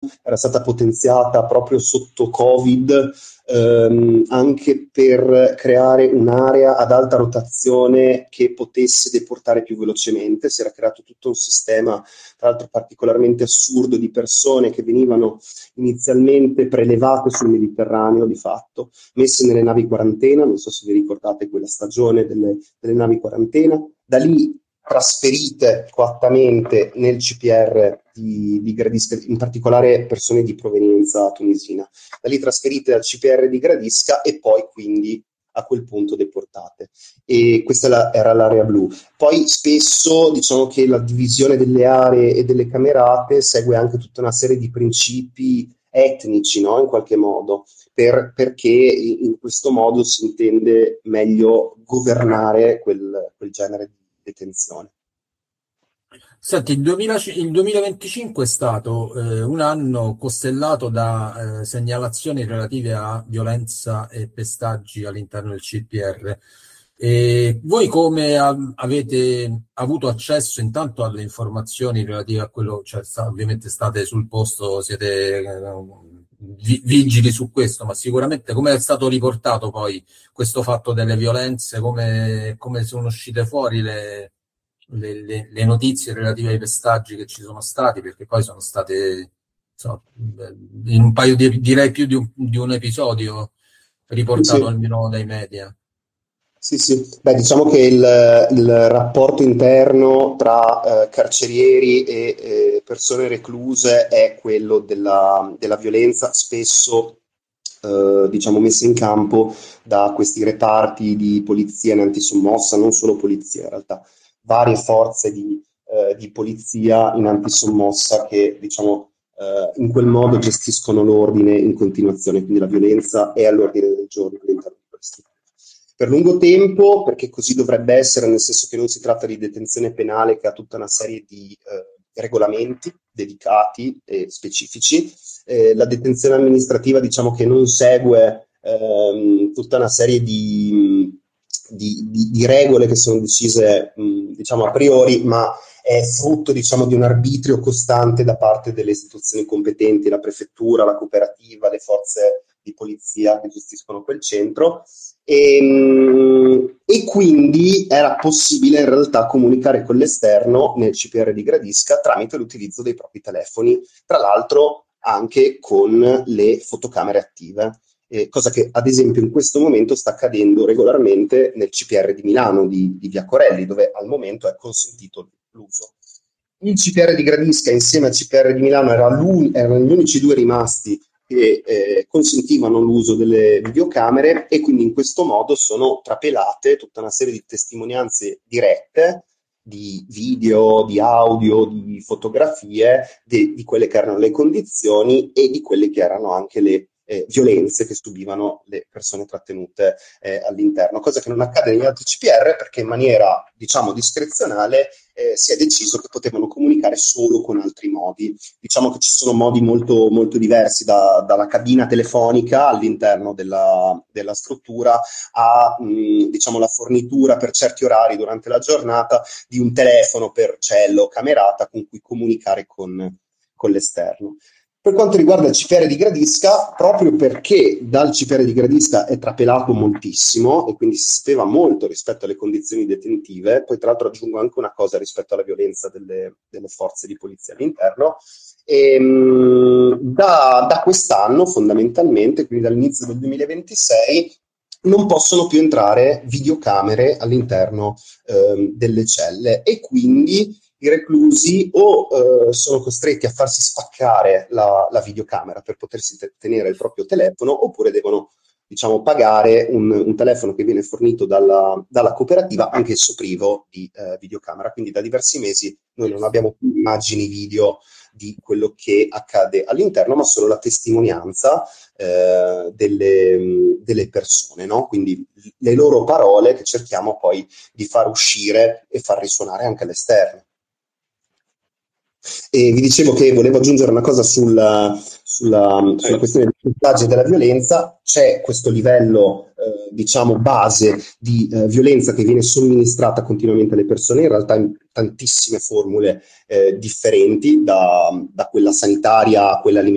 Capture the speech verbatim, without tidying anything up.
era stata potenziata proprio sotto Covid, ehm, anche per creare un'area ad alta rotazione che potesse deportare più velocemente. Si era creato tutto un sistema, tra l'altro particolarmente assurdo, di persone che venivano inizialmente prelevate sul Mediterraneo, di fatto, messe nelle navi quarantena. Non so se vi ricordate quella stagione delle, delle navi quarantena, da lì trasferite coattamente nel C P R di, di Gradisca, in particolare persone di provenienza tunisina, da lì trasferite al C P R di Gradisca e poi quindi a quel punto deportate. E questa la, era l'area blu. Poi spesso diciamo che la divisione delle aree e delle camerate segue anche tutta una serie di principi etnici, no? In qualche modo, per, perché in questo modo si intende meglio governare quel, quel genere di detenzione. Senti, il duemila il duemilaventicinque è stato eh, un anno costellato da eh, segnalazioni relative a violenza e pestaggi all'interno del C P R. E voi come a- avete avuto accesso intanto alle informazioni relative a quello, cioè sta- ovviamente state sul posto, siete eh, vi- vigili su questo, ma sicuramente come è stato riportato poi questo fatto delle violenze, come, come sono uscite fuori le le, le- le notizie relative ai pestaggi che ci sono stati, perché poi sono state, insomma, in un paio di, direi più di un, di un episodio riportato Sì. almeno dai media. Sì, sì. Beh, diciamo che il, il rapporto interno tra eh, carcerieri e eh, persone recluse è quello della, della violenza, spesso eh, diciamo messa in campo da questi reparti di polizia in antisommossa, non solo polizia in realtà, varie forze di, eh, di polizia in antisommossa che diciamo eh, in quel modo gestiscono l'ordine in continuazione, quindi la violenza è all'ordine del giorno all'interno di questi. Per lungo tempo, perché così dovrebbe essere, nel senso che non si tratta di detenzione penale che ha tutta una serie di eh, regolamenti dedicati e specifici. Eh, la detenzione amministrativa diciamo che non segue ehm, tutta una serie di, di, di, di regole che sono decise mh, diciamo a priori, ma è frutto diciamo di un arbitrio costante da parte delle istituzioni competenti, la prefettura, la cooperativa, le forze di polizia che gestiscono quel centro. E, e quindi era possibile in realtà comunicare con l'esterno nel C P R di Gradisca tramite l'utilizzo dei propri telefoni, tra l'altro anche con le fotocamere attive, eh, cosa che ad esempio in questo momento sta accadendo regolarmente nel C P R di Milano di, di Via Corelli, dove al momento è consentito l'uso. Il C P R di Gradisca insieme al C P R di Milano era erano gli unici due rimasti che eh, consentivano l'uso delle videocamere, e quindi in questo modo sono trapelate tutta una serie di testimonianze dirette di video, di audio, di fotografie de, di quelle che erano le condizioni e di quelle che erano anche le eh, violenze che subivano le persone trattenute eh, all'interno, cosa che non accade negli altri C P R perché in maniera diciamo discrezionale eh, si è deciso che potevano comunicare solo con altri modi. Diciamo che ci sono modi molto, molto diversi, da, dalla cabina telefonica all'interno della, della struttura a mh, diciamo la fornitura per certi orari durante la giornata di un telefono per cello camerata con cui comunicare con, con l'esterno. Per quanto riguarda il C P R di Gradisca, proprio perché dal C P R di Gradisca è trapelato moltissimo e quindi si sapeva molto rispetto alle condizioni detentive, poi tra l'altro aggiungo anche una cosa rispetto alla violenza delle, delle forze di polizia all'interno, e, mh, da, da quest'anno fondamentalmente, quindi dall'inizio del duemilaventisei, non possono più entrare videocamere all'interno ehm, delle celle, e quindi i reclusi o eh, sono costretti a farsi spaccare la, la videocamera per potersi te- tenere il proprio telefono, oppure devono diciamo pagare un, un telefono che viene fornito dalla, dalla cooperativa, anch'esso privo di eh, videocamera. Quindi da diversi mesi noi non abbiamo più immagini video di quello che accade all'interno, ma solo la testimonianza eh, delle, delle persone, no? Quindi le loro parole che cerchiamo poi di far uscire e far risuonare anche all'esterno. E vi dicevo che volevo aggiungere una cosa sulla, sulla, sulla questione dei messaggi e della violenza. C'è questo livello, eh, diciamo, base di eh, violenza che viene somministrata continuamente alle persone, in realtà in tantissime formule eh, differenti, da, da quella sanitaria a quella alimentare,